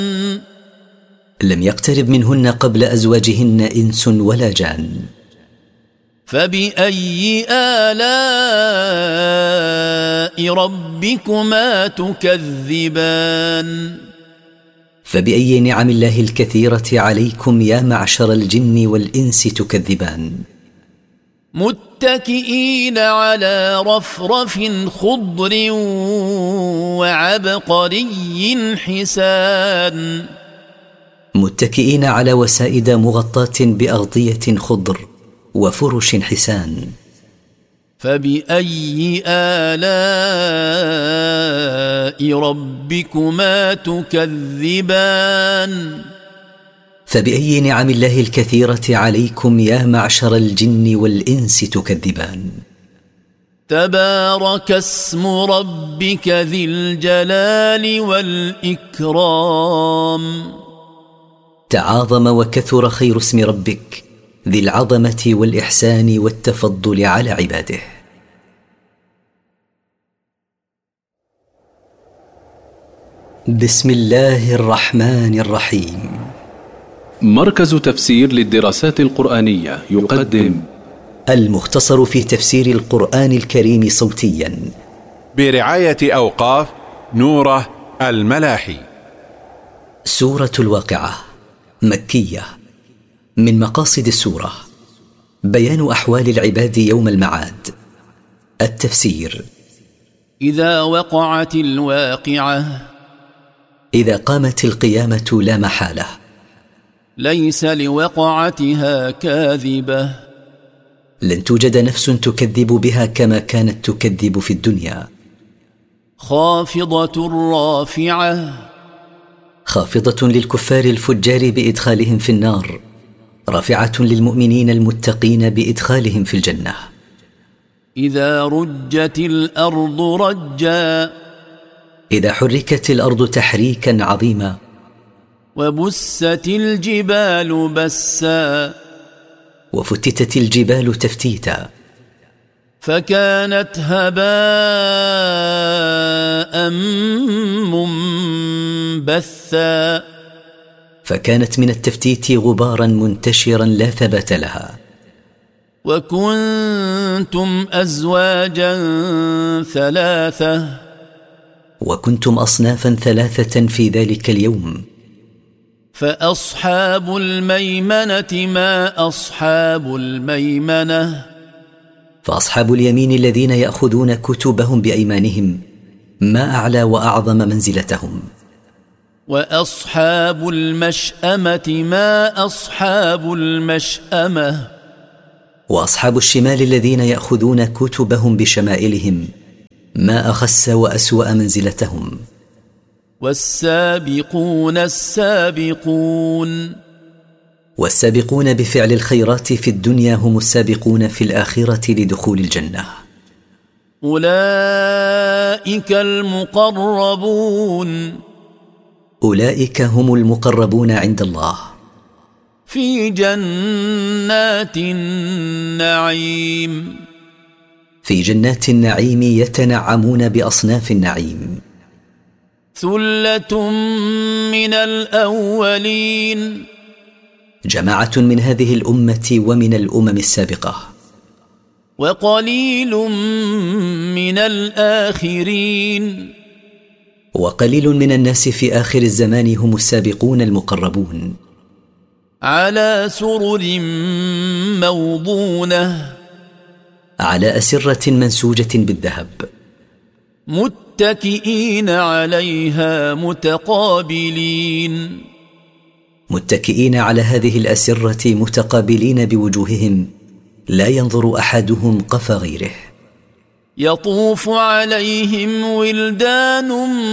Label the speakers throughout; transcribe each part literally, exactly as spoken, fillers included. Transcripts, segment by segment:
Speaker 1: لم يقترب منهن قبل أزواجهن إنس ولا جان.
Speaker 2: فبأي آلاء ربكما تكذبان
Speaker 1: فبأي نعم الله الكثيرة عليكم يا معشر الجن والإنس تكذبان.
Speaker 2: متكئين على رفرف خضر وعبقري حسان.
Speaker 1: متكئين على وسائد مغطاة بأغطية خضر وفرش حسان.
Speaker 2: فبأي آلاء ربكما تكذبان
Speaker 1: فبأي نعم الله الكثيرة عليكم يا معشر الجن والإنس تكذبان.
Speaker 2: تبارك اسم ربك ذي الجلال والإكرام.
Speaker 1: تعاظم وكثر خير اسم ربك ذي العظمة والإحسان والتفضل على عباده. بسم الله الرحمن الرحيم.
Speaker 3: مركز تفسير للدراسات القرآنية يقدم
Speaker 1: المختصر في تفسير القرآن الكريم صوتيا
Speaker 4: برعاية أوقاف نوره الملاحي.
Speaker 1: سورة الواقعة مكية. من مقاصد السورة بيان أحوال العباد يوم المعاد. التفسير:
Speaker 2: إذا وقعت الواقعة،
Speaker 1: إذا قامت القيامة لا محالة،
Speaker 2: ليس لوقعتها كاذبة،
Speaker 1: لن توجد نفس تكذب بها كما كانت تكذب في الدنيا.
Speaker 2: خافضة رافعة،
Speaker 1: خافضة للكفار الفجار بإدخالهم في النار، رافعة للمؤمنين المتقين بإدخالهم في الجنة.
Speaker 2: إذا رجت الأرض رجا،
Speaker 1: إذا حركت الأرض تحريكا عظيما.
Speaker 2: وبست الجبال بسا،
Speaker 1: وفتتت الجبال تفتيتا.
Speaker 2: فكانت هباء منبثا،
Speaker 1: فكانت من التفتيت غبارا منتشرا لا ثبات لها.
Speaker 2: وكنتم أزواجا ثلاثة،
Speaker 1: وكنتم أصنافا ثلاثة في ذلك اليوم.
Speaker 2: فأصحاب الميمنة ما أصحاب الميمنة،
Speaker 1: فأصحاب اليمين الذين يأخذون كتبهم بأيمانهم ما أعلى وأعظم منزلتهم.
Speaker 2: وأصحاب المشأمة ما أصحاب المشأمة،
Speaker 1: وأصحاب الشمال الذين يأخذون كتبهم بشمائلهم ما أخس وأسوأ منزلتهم.
Speaker 2: والسابقون السابقون،
Speaker 1: والسابقون بفعل الخيرات في الدنيا هم السابقون في الآخرة لدخول الجنة.
Speaker 2: أولئك المقربون،
Speaker 1: أولئك هم المقربون عند الله.
Speaker 2: في جنات النعيم،
Speaker 1: في جنات النعيم يتنعمون بأصناف النعيم.
Speaker 2: ثلة من الأولين،
Speaker 1: جماعة من هذه الأمة ومن الأمم السابقة.
Speaker 2: وقليل من الآخرين،
Speaker 1: وقليل من الناس في آخر الزمان هم السابقون المقربون.
Speaker 2: على سرر موضونة،
Speaker 1: على أسرة منسوجة بالذهب.
Speaker 2: متكئين عليها متقابلين،
Speaker 1: متكئين على هذه الأسرة متقابلين بوجوههم لا ينظر أحدهم قفا غيره.
Speaker 2: يطوف عليهم ولدان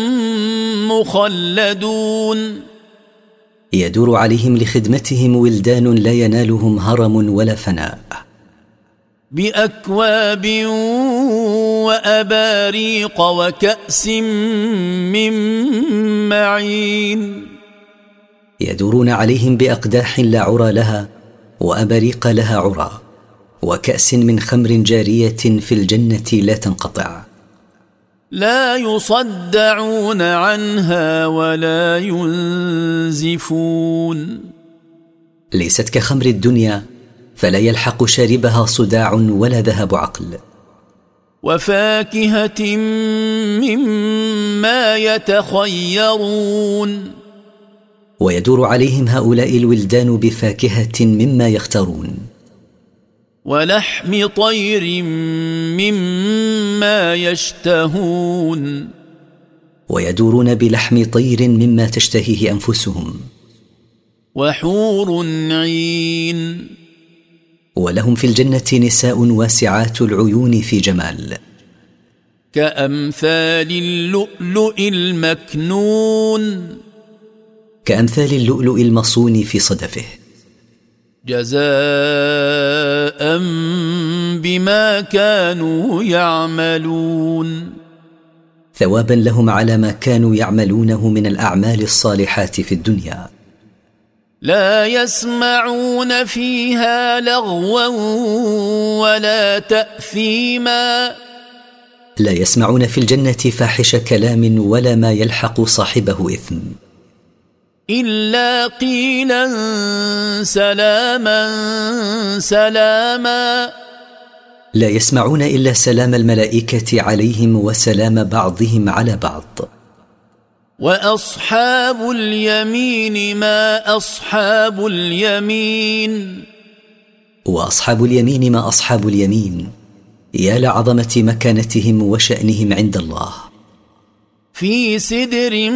Speaker 2: مخلدون،
Speaker 1: يدور عليهم لخدمتهم ولدان لا ينالهم هرم ولا فناء.
Speaker 2: بأكواب وأباريق وكأس من معين،
Speaker 1: يدورون عليهم بأقداح لا عرى لها وأباريق لها عرى وكأس من خمر جارية في الجنة لا تنقطع.
Speaker 2: لا يصدعون عنها ولا ينزفون.
Speaker 1: ليست كخمر الدنيا فلا يلحق شاربها صداع ولا ذهاب عقل.
Speaker 2: وفاكهة مما يتخيرون.
Speaker 1: ويدور عليهم هؤلاء الولدان بفاكهة مما يختارون.
Speaker 2: ولحم طير مما يشتهون.
Speaker 1: ويدورون بلحم طير مما تشتهيه أنفسهم.
Speaker 2: وحور عين.
Speaker 1: ولهم في الجنة نساء واسعات العيون في جمال،
Speaker 2: كأمثال اللؤلؤ المكنون.
Speaker 1: كأمثال اللؤلؤ المصون في صدفه.
Speaker 2: جزاء بما كانوا يعملون.
Speaker 1: ثوابا لهم على ما كانوا يعملونه من الأعمال الصالحات في الدنيا.
Speaker 2: لا يسمعون فيها لغوا ولا تأثيما.
Speaker 1: لا يسمعون في الجنة فاحش كلام ولا ما يلحق صاحبه إثم.
Speaker 2: إلا قيلا سلاما سلاما.
Speaker 1: لا يسمعون إلا سلام الملائكة عليهم وسلام بعضهم على بعض.
Speaker 2: وأصحاب اليمين ما أصحاب اليمين.
Speaker 1: وأصحاب اليمين ما أصحاب اليمين، يا لعظمة مكانتهم وشأنهم عند الله.
Speaker 2: في سدر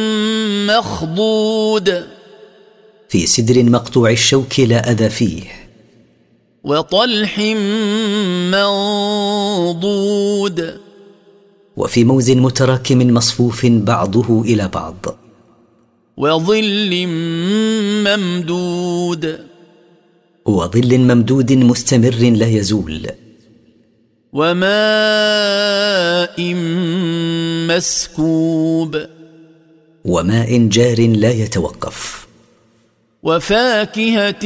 Speaker 2: مخضود.
Speaker 1: في سدر مقطوع الشوك لا أذى فيه.
Speaker 2: وطلح منضود.
Speaker 1: وفي موز متراكم مصفوف بعضه إلى بعض.
Speaker 2: وظل ممدود.
Speaker 1: وظل ممدود مستمر لا يزول.
Speaker 2: وماء مسكوب.
Speaker 1: وماء جار لا يتوقف.
Speaker 2: وفاكهة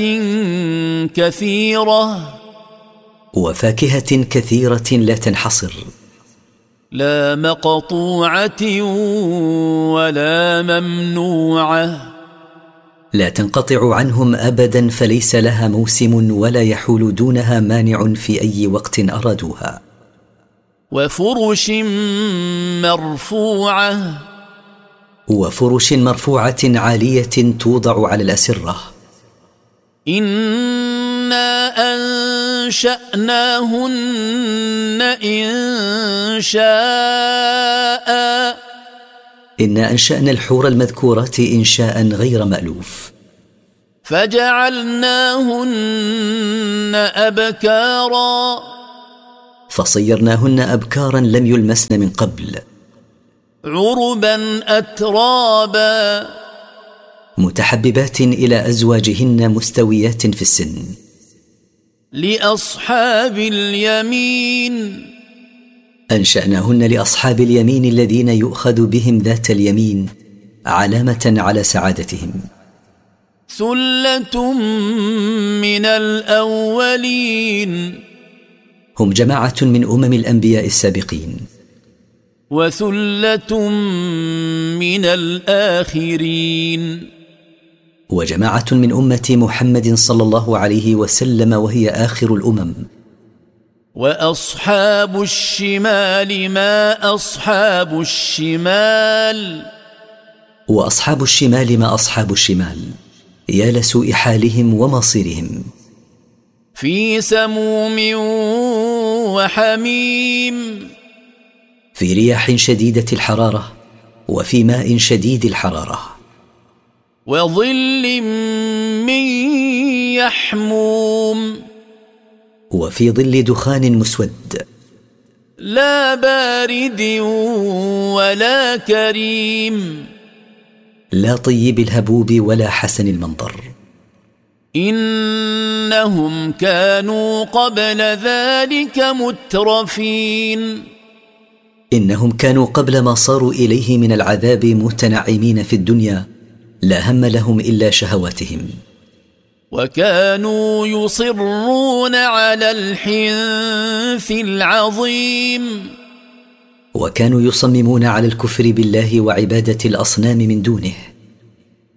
Speaker 2: كثيرة.
Speaker 1: وفاكهة كثيرة لا تنحصر.
Speaker 2: لا مقطوعة ولا ممنوعة.
Speaker 1: لا تنقطع عنهم أبدا فليس لها موسم ولا يحول دونها مانع في أي وقت أرادوها.
Speaker 2: وفرش مرفوعة.
Speaker 1: وفرش مرفوعة عالية توضع على الأسرة.
Speaker 2: إنا أنشأناهن إنشاء.
Speaker 1: إنا أنشأنا الحور المذكورات إنشاء غير مألوف.
Speaker 2: فجعلناهن أبكارا.
Speaker 1: فصيرناهن أبكارا لم يلمسن من قبل.
Speaker 2: عربا أترابا.
Speaker 1: متحببات إلى أزواجهن مستويات في السن.
Speaker 2: لأصحاب اليمين.
Speaker 1: أنشأناهن لأصحاب اليمين الذين يؤخذ بهم ذات اليمين علامة على سعادتهم.
Speaker 2: ثلة من الأولين.
Speaker 1: هم جماعة من أمم الأنبياء السابقين.
Speaker 2: وثلة من الآخرين.
Speaker 1: وجماعة من أمة محمد صلى الله عليه وسلم وهي آخر الأمم.
Speaker 2: وأصحاب الشمال ما أصحاب الشمال.
Speaker 1: وأصحاب الشمال ما أصحاب الشمال، يا لسوء حالهم ومصيرهم.
Speaker 2: في سموم وحميم.
Speaker 1: في رياح شديدة الحرارة وفي ماء شديد الحرارة.
Speaker 2: وظل من يحموم.
Speaker 1: وفي ظل دخان مسود.
Speaker 2: لا بارد ولا كريم.
Speaker 1: لا طيب الهبوب ولا حسن المنظر.
Speaker 2: إنهم كانوا قبل ذلك مترفين.
Speaker 1: إنهم كانوا قبل ما صاروا إليه من العذاب متنعمين في الدنيا، لا هم لهم إلا شهواتهم.
Speaker 2: وكانوا يصرون على الحنث العظيم.
Speaker 1: وكانوا يصممون على الكفر بالله وعبادة الأصنام من دونه.